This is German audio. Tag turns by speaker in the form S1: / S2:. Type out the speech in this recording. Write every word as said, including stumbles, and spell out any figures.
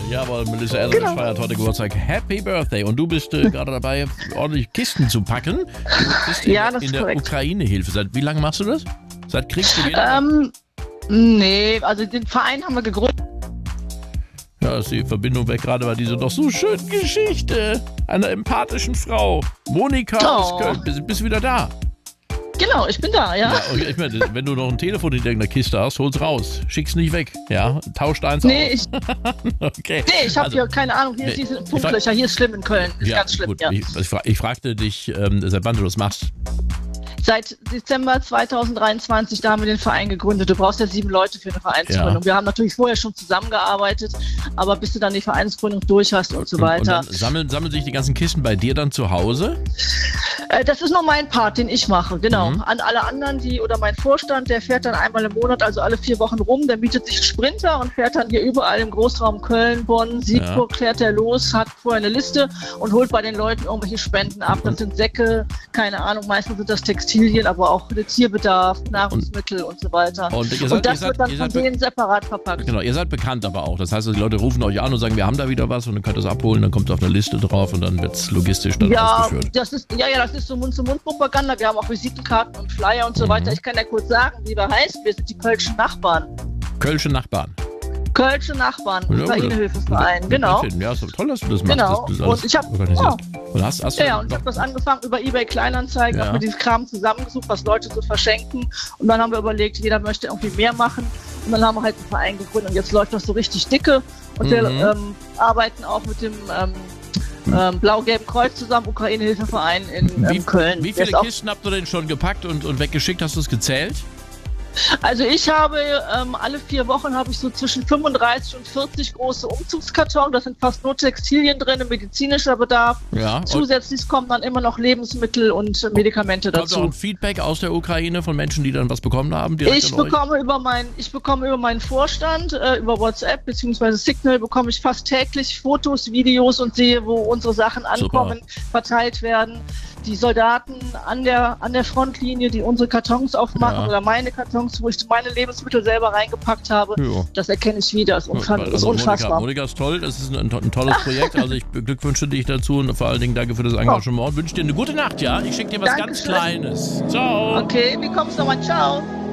S1: Jawohl, Melissa Etheridge
S2: Genau.
S1: feiert heute Geburtstag. Happy Birthday. Und du bist äh, gerade dabei, ordentlich Kisten zu packen. Du bist in,
S2: Ja, das
S1: in
S2: ist
S1: der
S2: korrekt.
S1: Ukraine-Hilfe. Seit wie lange machst du das? Seit Kriegsbeginn?
S2: Ähm, nee, also den Verein haben wir gegründet.
S1: Ja, ist die Verbindung weg gerade bei dieser doch so schönen Geschichte einer empathischen Frau. Monika
S2: Oh.
S1: aus Köln. Bist, bist du wieder da?
S2: Genau, ich bin da, ja.
S1: Ja, okay, ich meine, wenn du noch ein Telefon in irgendeiner Kiste hast, hol's raus. Schick's nicht weg. Ja, tausch eins
S2: Nee,
S1: aus.
S2: ich,
S1: Okay.
S2: nee, ich habe
S1: Also,
S2: hier keine Ahnung. Hier
S1: nee,
S2: ist diese
S1: ich
S2: Funklöcher. Hier ist schlimm in Köln. Ist
S1: Ja,
S2: ganz schlimm,
S1: gut.
S2: ja.
S1: Ich, ich, fra ich fragte dich, ähm, seit wann du das machst.
S2: Seit Dezember zweitausenddreiundzwanzig, da haben wir den Verein gegründet. Du brauchst ja sieben Leute für eine Vereinsgründung.
S1: Ja.
S2: Wir haben natürlich vorher schon zusammengearbeitet, aber bis du dann die Vereinsgründung durch hast und so
S1: Und, und
S2: weiter.
S1: dann sammeln, sammeln sich die ganzen Kisten bei dir dann zu Hause?
S2: Äh, das ist noch mein Part, den ich mache, genau.
S1: Mhm.
S2: An alle anderen, die oder mein Vorstand, der fährt dann einmal im Monat, also alle vier Wochen rum, der mietet sich einen Sprinter und fährt dann hier überall im Großraum Köln, Bonn, Siegburg, fährt er los, hat vorher eine Liste und holt bei den Leuten irgendwelche Spenden ab. Das sind Säcke, keine Ahnung, meistens sind das Textilien, aber auch Tierbedarf, Nahrungsmittel und, und so weiter.
S1: Und ihr
S2: Und,
S1: seid-
S2: das
S1: ihr
S2: wird
S1: seid-
S2: dann
S1: ihr
S2: von
S1: seid be-
S2: denen separat verpackt.
S1: Genau, ihr seid bekannt aber auch. Das heißt, die Leute rufen euch an und sagen, wir haben da wieder was und dann könnt ihr es abholen, dann kommt es auf eine Liste drauf und dann wird es logistisch dann
S2: Ja,
S1: ausgeführt.
S2: das ist, ja, ja, das ist so Mund-zu-Mund-Propaganda. Wir haben auch Visitenkarten und Flyer und so
S1: Mhm.
S2: weiter. Ich kann ja kurz sagen, wie wir heißen. Wir sind die Kölschen Nachbarn.
S1: Kölsche Nachbarn.
S2: Kölsche Nachbarn,
S1: Ja,
S2: Ukraine-Hilfeverein,
S1: das-
S2: genau.
S1: Ja, ist toll, dass du das machst.
S2: Genau.
S1: Dass du das alles
S2: Und ich hab-
S1: organisierst. Und hast, hast du
S2: Ja, ja, und ich
S1: noch-
S2: habe das angefangen über eBay Kleinanzeigen,
S1: Ja.
S2: habe mir dieses Kram zusammengesucht, was Leute so verschenken. Und dann haben wir überlegt, jeder möchte irgendwie mehr machen. Und dann haben wir halt einen Verein gegründet und jetzt läuft das so richtig dicke. Und wir
S1: Mhm.
S2: ähm, arbeiten auch mit dem ähm, ähm, Blau-Gelben Kreuz zusammen, Ukraine-Hilfeverein in
S1: wie,
S2: ähm, Köln.
S1: wie
S2: Der ist
S1: viele
S2: auch-
S1: Kisten habt ihr denn schon gepackt und, und weggeschickt? Hast du es gezählt?
S2: Also ich habe ähm, alle vier Wochen habe ich so zwischen fünfunddreißig und vierzig große Umzugskartons. Da sind fast nur Textilien drin, medizinischer Bedarf.
S1: Ja. Und
S2: Zusätzlich kommen dann immer noch Lebensmittel und äh, Medikamente
S1: kommt auch
S2: dazu.
S1: ein Feedback aus der Ukraine von Menschen, die dann was bekommen haben? direkt
S2: Ich
S1: an euch?
S2: bekomme über mein, ich bekomme über meinen Vorstand, äh, über WhatsApp bzw. Signal bekomme ich fast täglich Fotos, Videos und sehe, wo unsere Sachen ankommen, verteilt werden. Die Soldaten an der, an der Frontlinie, die unsere Kartons aufmachen
S1: Ja.
S2: oder meine Kartons, wo ich meine Lebensmittel selber reingepackt habe,
S1: Ja.
S2: das erkenne ich wieder. Das ist, unfa
S1: Also
S2: ist
S1: Monika,
S2: unfassbar.
S1: Monika ist toll, das ist ein, ein tolles Projekt. Also ich beglückwünsche dich dazu und vor allen Dingen danke für das Engagement. Wünsche dir eine gute Nacht, ja? Ich schicke dir was ganz
S2: Dankeschön.
S1: Kleines. Ciao.
S2: Okay, wie kommst du nochmal? Ciao.